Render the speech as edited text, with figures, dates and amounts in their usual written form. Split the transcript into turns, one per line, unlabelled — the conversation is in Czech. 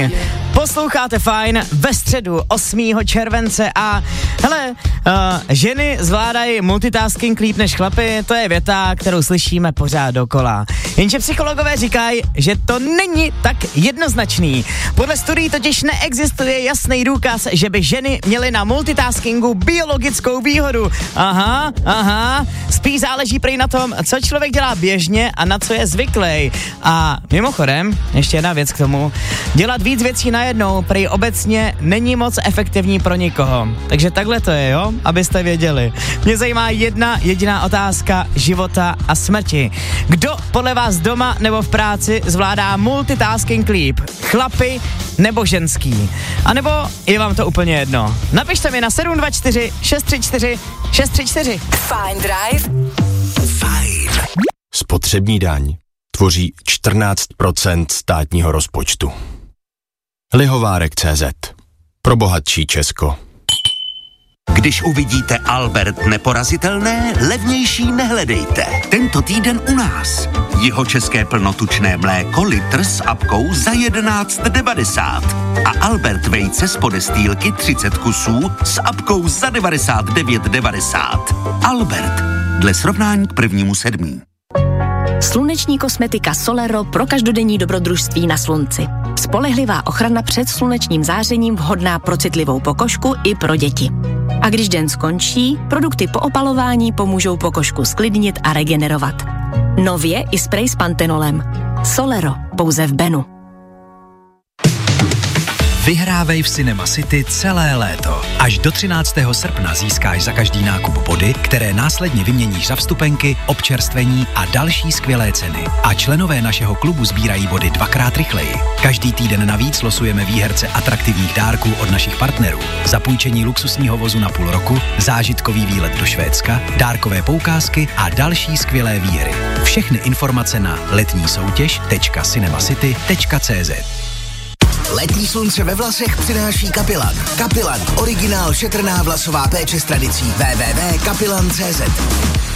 Fajn. Posloucháte Fajn ve středu 8. července a hele, ženy zvládají multitasking líp než chlapy, to je věta, kterou slyšíme pořád dokola. Jenže psychologové říkají, že to není tak jednoznačný. Podle studií totiž neexistuje jasný důkaz, že by ženy měly na multitaskingu biologickou výhodu. Aha, spíš záleží prý na tom, co člověk dělá běžně a na co je zvyklý. A mimochodem, ještě jedna věc k tomu, dělat víc věcí najednou prý obecně není moc efektivní pro nikoho. Takže takhle to je, jo? Abyste věděli. Mě zajímá jedna jediná otázka života a smrti. Kdo podle vás doma nebo v práci zvládá multitasking líp? Chlapi nebo ženský? A nebo je vám to úplně jedno? Napište mi na 724 634 634.
Fajn Drive.
Fajn. Spotřební daň tvoří 14% státního rozpočtu. Lihovárek.cz. Pro bohatší Česko.
Když uvidíte Albert Neporazitelné, levnější nehledejte. Tento týden u nás. Jihočeské plnotučné mléko litr s apkou za 11,90. A Albert vejce z podestýlky 30 kusů s apkou za 99,90. Albert. Dle srovnání k 1.7.
Sluneční kosmetika Solero pro každodenní dobrodružství na slunci. Spolehlivá ochrana před slunečním zářením vhodná pro citlivou pokožku i pro děti. A když den skončí, produkty po opalování pomůžou pokožku sklidnit a regenerovat. Nově i sprej s pantenolem. Solero, pouze v Benu.
Vyhrávej v Cinema City celé léto. Až do 13. srpna získáš za každý nákup body, které následně vyměníš za vstupenky, občerstvení a další skvělé ceny. A členové našeho klubu sbírají body 2x rychleji. Každý týden navíc losujeme výherce atraktivních dárků od našich partnerů. Zapůjčení luxusního vozu na půl roku, zážitkový výlet do Švédska, dárkové poukázky a další skvělé výhry. Všechny informace na letnisoutěž.cinemacity.cz.
Letní slunce ve vlasech přináší Kapilan. Kapilan, originál šetrná vlasová péče s tradicí. www.kapilan.cz.